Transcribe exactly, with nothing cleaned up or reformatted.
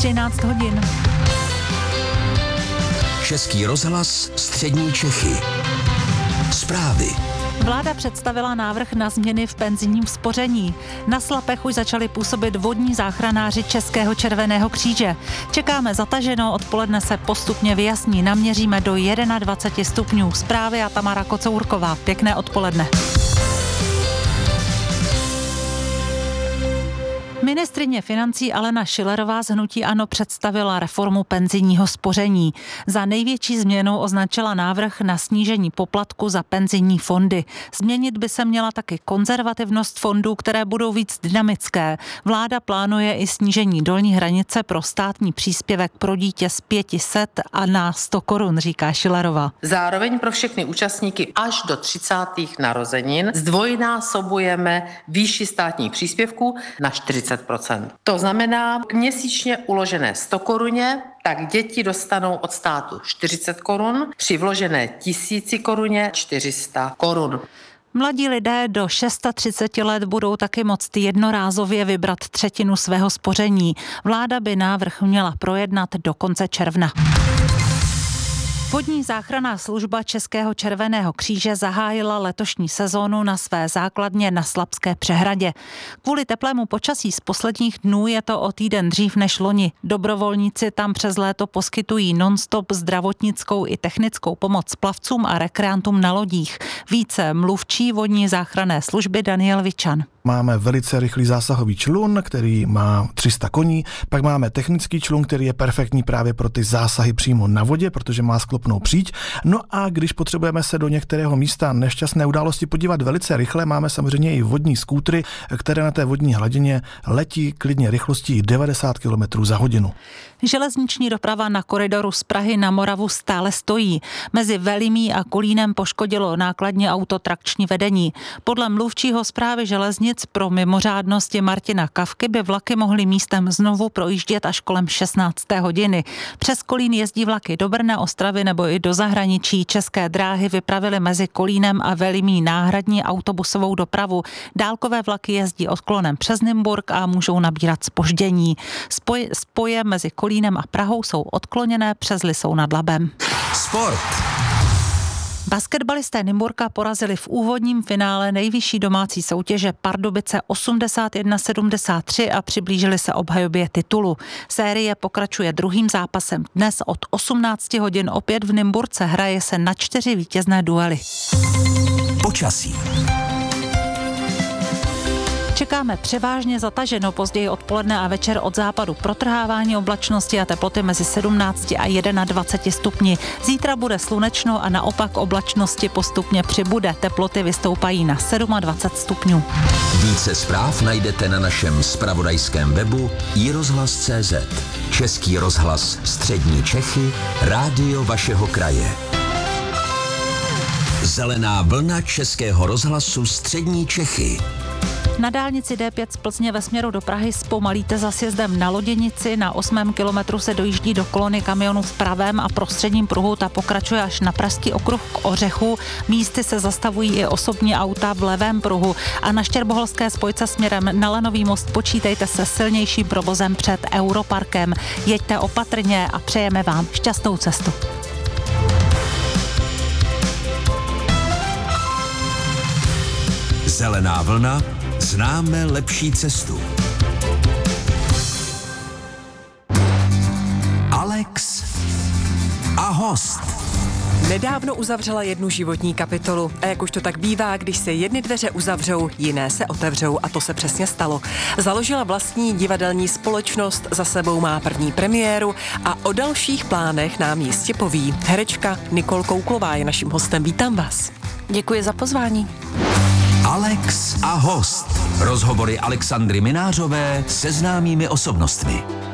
třináct hodin. Český rozhlas Střední Čechy. Zprávy. Vláda představila návrh na změny v penzijním spoření. Na Slapech už začali působit vodní záchranáři Českého červeného kříže. Čekáme zataženo, odpoledne se postupně vyjasní, naměříme do dvacet jedna stupňů. Zprávy a Tamara Kocourková. Pěkné odpoledne. Ministryně financí Alena Schillerová z hnutí ANO představila reformu penzijního spoření. Za největší změnu označila návrh na snížení poplatku za penzijní fondy. Změnit by se měla taky konzervativnost fondů, které budou víc dynamické. Vláda plánuje i snížení dolní hranice pro státní příspěvek pro dítě z pět set a na sto korun, říká Schillerová. Zároveň pro všechny účastníky až do třicátých narozenin zdvojnásobujeme výši státních příspěvků na čtyřicet procent. To znamená měsíčně uložené sto koruně, tak děti dostanou od státu čtyřicet korun, při vložené tisíci koruně čtyři sta korun. Mladí lidé do třicet šest let budou taky moct jednorázově vybrat třetinu svého spoření. Vláda by návrh měla projednat do konce června. Vodní záchranná služba Českého červeného kříže zahájila letošní sezónu na své základně na Slapské přehradě. Kvůli teplému počasí z posledních dnů je to o týden dřív než loni. Dobrovolníci tam přes léto poskytují non-stop zdravotnickou i technickou pomoc plavcům a rekreantům na lodích. Více mluvčí vodní záchranné služby Daniel Vičan. Máme velice rychlý zásahový člun, který má tři sta koní, pak máme technický člun, který je perfektní právě pro ty zásahy přímo na vodě, protože má sklopnou příď. No a když potřebujeme se do některého místa nešťastné události podívat velice rychle, máme samozřejmě i vodní skútry, které na té vodní hladině letí klidně rychlostí devadesát kilometrů za hodinu. Železniční doprava na koridoru z Prahy na Moravu stále stojí. Mezi Velimí a Kolínem poškodilo nákladní auto trakční vedení. Podle mluvčího správy železnic pro mimořádnosti Martina Kavky by vlaky mohly místem znovu projíždět až kolem šestnácté hodiny. Přes Kolín jezdí vlaky do Brna, Ostravy nebo i do zahraničí. České dráhy vypravily mezi Kolínem a Velimí náhradní autobusovou dopravu. Dálkové vlaky jezdí odklonem přes Nymburk a můžou nabírat zpoždění. Spoj, spoje mezi Kolínem a Prahou jsou odkloněné přes Lisou nad Labem. Sport. Basketbalisté Nymburka porazili v úvodním finále nejvyšší domácí soutěže Pardubice osmdesát jedna sedmdesát tři a přiblížili se obhajobě titulu. Série pokračuje druhým zápasem. Dnes od osmnácti hodin opět v Nymburce hraje se na čtyři vítězné duely. Počasí. Čekáme převážně zataženo, později odpoledne a večer od západu protrhávání oblačnosti a teploty mezi sedmnácti a dvaceti jedna stupni. Zítra bude slunečno a naopak oblačnosti postupně přibude. Teploty vystoupají na dvacet sedm stupňů. Více zpráv najdete na našem zpravodajském webu i rozhlas tečka cé zet. Český rozhlas Střední Čechy, rádio vašeho kraje. Zelená vlna Českého rozhlasu Střední Čechy. Na dálnici D pět z Plzně ve směru do Prahy zpomalíte za sjezdem na Loděnici. Na osmém kilometru se dojíždí do kolony kamionů v pravém a prostředním pruhu. Ta pokračuje až na Pražský okruh k Ořechu. Místy se zastavují i osobní auta v levém pruhu. A na Štěrboholské spojce směrem na Lenový most počítejte se silnějším provozem před Europarkem. Jeďte opatrně a přejeme vám šťastnou cestu. Zelená vlna. Známe lepší cestu. Alex a host. Nedávno uzavřela jednu životní kapitolu a jak už to tak bývá, když se jedny dveře uzavřou, jiné se otevřou a to se přesně stalo. Založila vlastní divadelní společnost, za sebou má první premiéru a o dalších plánech nám jistě poví. Herečka Nikol Kouklová je naším hostem. Vítám vás. Děkuji za pozvání. Alex a host. Rozhovory Alexandry Minářové se známými osobnostmi.